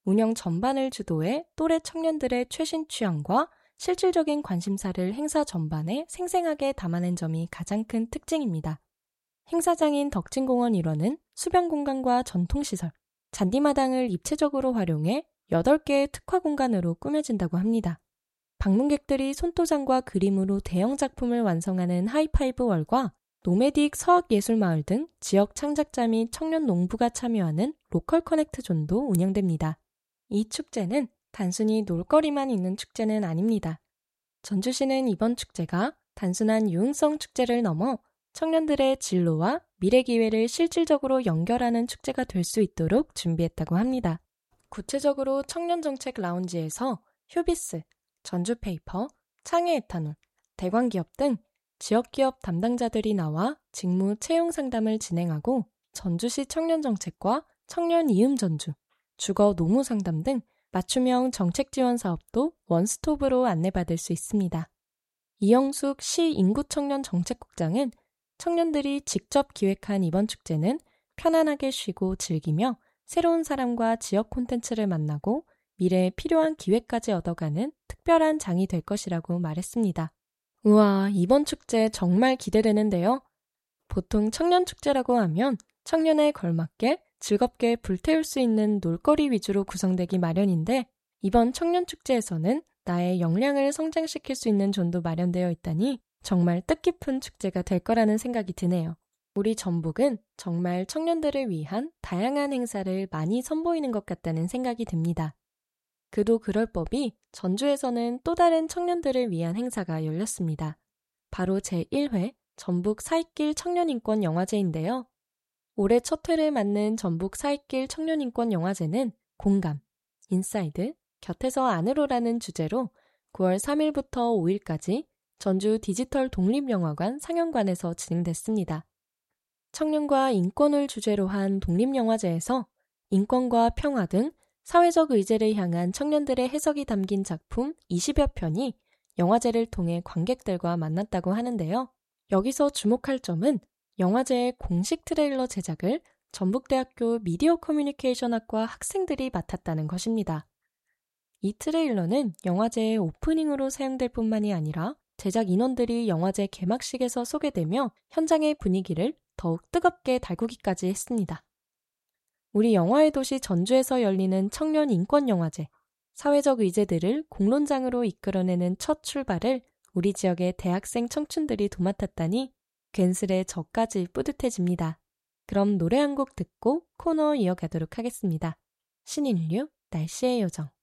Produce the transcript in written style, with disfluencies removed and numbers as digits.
운영 전반을 주도해 또래 청년들의 최신 취향과 실질적인 관심사를 행사 전반에 생생하게 담아낸 점이 가장 큰 특징입니다. 행사장인 덕진공원 일원은 수변 공간과 전통시설, 잔디마당을 입체적으로 활용해 8개의 특화 공간으로 꾸며진다고 합니다. 방문객들이 손도장과 그림으로 대형 작품을 완성하는 하이파이브 월과 노매딕 서학예술마을 등 지역 창작자 및 청년 농부가 참여하는 로컬 커넥트 존도 운영됩니다. 이 축제는 단순히 놀거리만 있는 축제는 아닙니다. 전주시는 이번 축제가 단순한 유흥성 축제를 넘어 청년들의 진로와 미래 기회를 실질적으로 연결하는 축제가 될 수 있도록 준비했다고 합니다. 구체적으로 청년정책 라운지에서 휴비스, 전주페이퍼, 창의에탄올, 대광기업 등 지역기업 담당자들이 나와 직무 채용 상담을 진행하고 전주시 청년정책과 청년 이음전주, 주거 노무 상담 등 맞춤형 정책 지원 사업도 원스톱으로 안내받을 수 있습니다. 이영숙 시 인구청년정책국장은 청년들이 직접 기획한 이번 축제는 편안하게 쉬고 즐기며 새로운 사람과 지역 콘텐츠를 만나고 미래에 필요한 기회까지 얻어가는 특별한 장이 될 것이라고 말했습니다. 우와, 이번 축제 정말 기대되는데요. 보통 청년축제라고 하면 청년에 걸맞게 즐겁게 불태울 수 있는 놀거리 위주로 구성되기 마련인데 이번 청년축제에서는 나의 역량을 성장시킬 수 있는 존도 마련되어 있다니 정말 뜻깊은 축제가 될 거라는 생각이 드네요. 우리 전북은 정말 청년들을 위한 다양한 행사를 많이 선보이는 것 같다는 생각이 듭니다. 그도 그럴 법이 전주에서는 또 다른 청년들을 위한 행사가 열렸습니다. 바로 제1회 전북 사익길 청년인권 영화제인데요. 올해 첫 회를 맞는 전북 사익길 청년인권 영화제는 공감, 인사이드, 곁에서 안으로라는 주제로 9월 3일부터 5일까지 전주 디지털 독립영화관 상영관에서 진행됐습니다. 청년과 인권을 주제로 한 독립영화제에서 인권과 평화 등 사회적 의제를 향한 청년들의 해석이 담긴 작품 20여 편이 영화제를 통해 관객들과 만났다고 하는데요. 여기서 주목할 점은 영화제의 공식 트레일러 제작을 전북대학교 미디어 커뮤니케이션학과 학생들이 맡았다는 것입니다. 이 트레일러는 영화제의 오프닝으로 사용될 뿐만이 아니라 제작 인원들이 영화제 개막식에서 소개되며 현장의 분위기를 더욱 뜨겁게 달구기까지 했습니다. 우리 영화의 도시 전주에서 열리는 청년 인권영화제, 사회적 의제들을 공론장으로 이끌어내는 첫 출발을 우리 지역의 대학생 청춘들이 도맡았다니 괜스레 저까지 뿌듯해집니다. 그럼 노래 한 곡 듣고 코너 이어가도록 하겠습니다. 신인류 날씨의 요정.